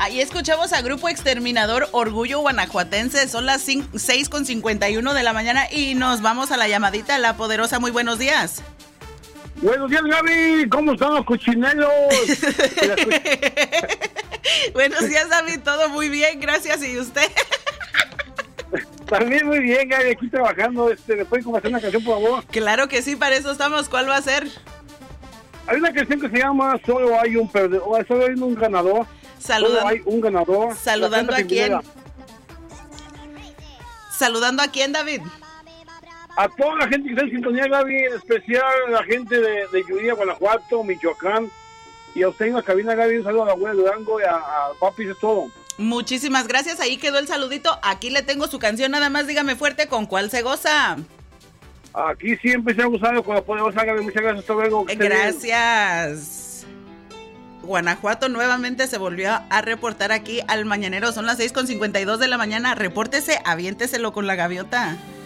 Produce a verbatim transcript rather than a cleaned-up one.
Ahí escuchamos a Grupo Exterminador Orgullo Guanajuatense. Son las seis con cincuenta y uno de la mañana y nos vamos a la llamadita. La Poderosa, muy buenos días. Buenos días, Gaby. ¿Cómo están los cochinelos? Buenos días, David. Todo muy bien, gracias. ¿Y usted? También muy bien, Gaby. Aquí trabajando. Este, ¿me pueden hacer una canción, por favor? Claro que sí, para eso estamos. ¿Cuál va a ser? Hay una canción que se llama Solo hay un perdedor. Solo hay un ganador. Saluda- Solo hay un ganador. ¿Saludando a quién? ¿Saludando a quién, David? A toda la gente que está en sintonía, Gaby, en especial a la gente de, de Yuriria, Guanajuato, Michoacán, y a usted en la cabina, Gaby, un saludo a la abuela Durango y a, a papi, eso es todo. Muchísimas gracias, ahí quedó el saludito. Aquí le tengo su canción, nada más dígame fuerte con cuál se goza. Aquí siempre se ha gustado con la Poderosa, Gaby, muchas gracias, hasta luego. que esté bien. Gracias. Guanajuato nuevamente se volvió a reportar aquí al mañanero. Son las seis con cincuenta y dos de la mañana. Repórtese, aviénteselo con la gaviota.